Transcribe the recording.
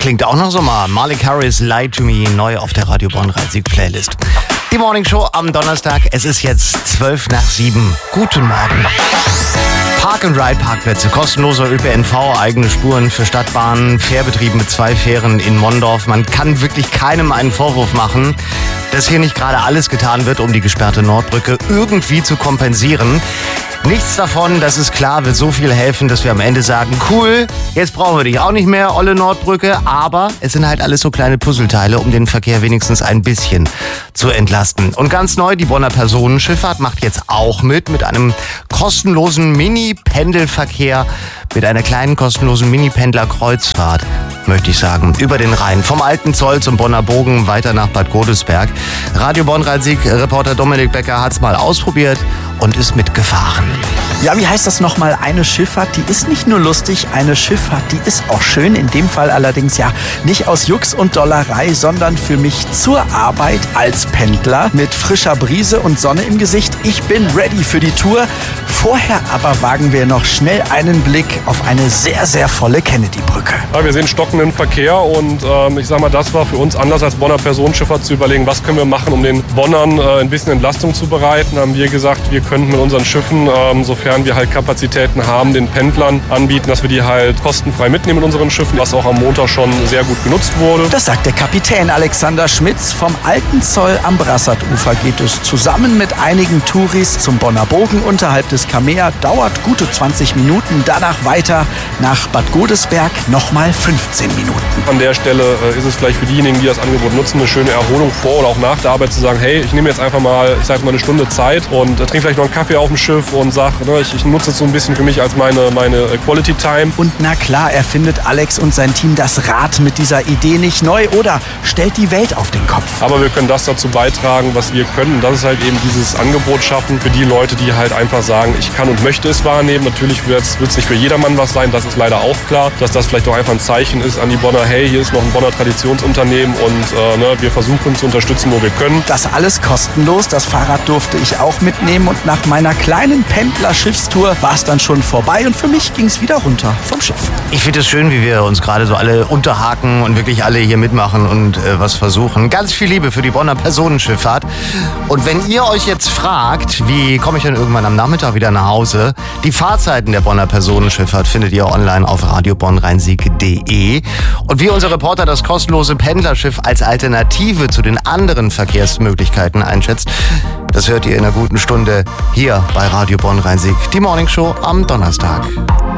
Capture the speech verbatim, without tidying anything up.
klingt auch nach Sommer. Malik Harris, Lie to Me, neu auf der Radio Bonn Rhein-Sieg-Playlist. Die Morning Show am Donnerstag. Es ist jetzt zwölf nach sieben. Guten Morgen. Park-and-Ride-Parkplätze, kostenloser Ö P N V, eigene Spuren für Stadtbahnen, Fährbetrieb mit zwei Fähren in Mondorf. Man kann wirklich keinem einen Vorwurf machen, dass hier nicht gerade alles getan wird, um die gesperrte Nordbrücke irgendwie zu kompensieren. Nichts davon, das ist klar, wird so viel helfen, dass wir am Ende sagen, cool, jetzt brauchen wir dich auch nicht mehr, olle Nordbrücke. Aber es sind halt alles so kleine Puzzleteile, um den Verkehr wenigstens ein bisschen zu entlasten. Und ganz neu, die Bonner Personenschifffahrt macht jetzt auch mit, mit einem kostenlosen Mini-Pendelverkehr, mit einer kleinen kostenlosen Mini-Pendler-Kreuzfahrt, möchte ich sagen, über den Rhein. Vom Alten Zoll zum Bonner Bogen weiter nach Bad Godesberg. Radio Bonn Rhein-Sieg-Reporter Dominik Becker hat es mal ausprobiert und ist mitgefahren. Ja, wie heißt das nochmal? Eine Schifffahrt, die ist nicht nur lustig, eine Schifffahrt, die ist auch schön. In dem Fall allerdings ja nicht aus Jux und Dollerei, sondern für mich zur Arbeit als Pendler mit frischer Brise und Sonne im Gesicht. Ich bin ready für die Tour. Vorher aber wagen wir noch schnell einen Blick auf eine sehr, sehr volle Kennedy-Brücke. Ja, wir sehen stockenden Verkehr und ähm, ich sag mal, das war für uns anders als Bonner Personenschifffahrt zu überlegen, was können wir machen, um den Bonnern äh, ein bisschen Entlastung zu bereiten. Haben wir gesagt, wir könnten mit unseren Schiffen, ähm, sofern wir halt Kapazitäten haben, den Pendlern anbieten, dass wir die halt kostenfrei mitnehmen in unseren Schiffen, was auch am Montag schon sehr gut genutzt wurde. Das sagt der Kapitän Alexander Schmitz. Vom Alten Zoll am Brassarufer geht es zusammen mit einigen Touris zum Bonner Bogen unterhalb des Kamea. Dauert gute zwanzig Minuten. Danach weiter nach Bad Godesberg, nochmal fünfzehn Minuten. An der Stelle äh, ist es vielleicht für diejenigen, die das Angebot nutzen, eine schöne Erholung vor oder auch nach der Arbeit zu sagen, hey, ich nehme jetzt einfach mal, ich sag mal, eine Stunde Zeit und äh, trinke vielleicht noch einen Kaffee auf dem Schiff und sage, ne, ich, ich nutze es so ein bisschen für mich als meine, meine Quality Time. Und na klar, erfindet Alex und sein Team das Rad mit dieser Idee nicht neu oder stellt die Welt auf den Kopf. Aber wir können das dazu beitragen, was wir können. Das ist halt eben dieses Angebot schaffen für die Leute, die halt einfach sagen, ich kann und möchte es wahrnehmen. Natürlich wird es nicht für jedermann was sein, das ist leider auch klar, dass das vielleicht auch einfach ein Zeichen ist an die Bonner, hey, hier ist noch ein Bonner Traditionsunternehmen und äh, ne, wir versuchen zu unterstützen, wo wir können. Das alles kostenlos, das Fahrrad durfte ich auch mitnehmen und nach meiner kleinen Pendler-Schiffstour war es dann schon vorbei und für mich ging es wieder runter vom Schiff. Ich finde es schön, wie wir uns gerade so alle unterhaken und wirklich alle hier mitmachen und äh, was versuchen. Ganz viel Liebe für die Bonner Personenschifffahrt. Und wenn ihr euch jetzt fragt, wie komme ich denn irgendwann am Nachmittag wieder nach Hause, die Fahrzeiten der Bonner Personenschifffahrt findet ihr online auf radio bonn rhein sieg punkt de. Und wie unser Reporter das kostenlose Pendlerschiff als Alternative zu den anderen Verkehrsmöglichkeiten einschätzt, das hört ihr in einer guten Stunde hier bei Radio Bonn Rhein-Sieg. Die Morning Show am Donnerstag.